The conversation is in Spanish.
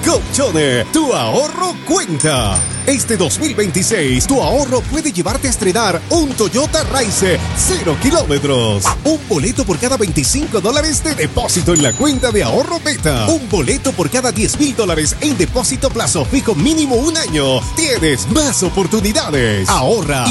Colchone, tu ahorro cuenta. Este 2026, tu ahorro puede llevarte a estrenar un Toyota Rise 0 kilómetros. Un boleto por cada $25 de depósito en la cuenta de ahorro Beta. Un boleto por cada $10,000 en depósito plazo fijo mínimo un año. Tienes más oportunidades. Ahorra